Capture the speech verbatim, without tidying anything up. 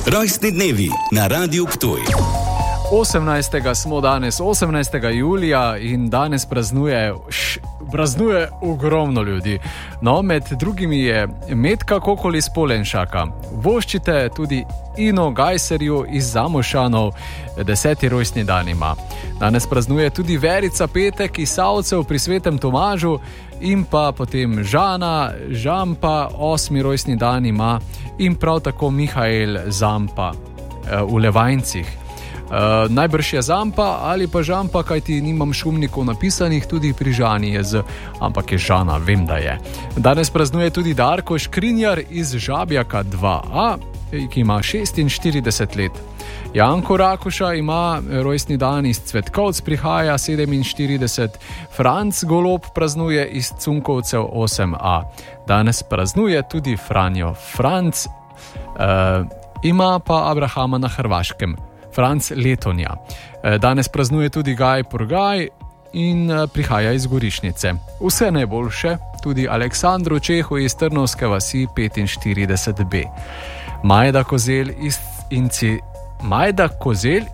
Rojstni dnevi na Radiu Ptuj. osemnajstega smo danes, osemnajstega julija in danes praznuje, š, praznuje ogromno ljudi. No, med drugimi je Metka Kokol iz Polenšaka. Voščite tudi Ino Gajserju iz Zamošanov, deseti rojstni dan ima. Danes praznuje tudi Verica Petek iz Savcev pri Svetem Tomažu in pa potem Žana, Žampa, osmi rojstni dan ima in prav tako Mihael Zampa v Levajncih. Uh, najbrž je Zampa ali pa Žampa, kajti nimam šumnikov napisanih, tudi pri Žani je z, ampak je Žana, vem, da je. Danes praznuje tudi Darko Škrinjar iz Žabjaka dva a, ki ima šestinštirideset let. Janko Rakuša ima rojstni dan iz Cvetkovc, prihaja sedeminštirideset. Franc Golob praznuje iz Cunkovcev osem a. Danes praznuje tudi Franjo Franc, uh, ima pa Abrahama na Hrvaškem. Franc Letonja. Danes praznuje tudi Gaj Purgaj in prihaja iz Gorišnice. Vse najboljše tudi Aleksandru Čehu iz Trnovske vasi petinštirideset b. Majda Kozelj iz Inci... Majda Kozelj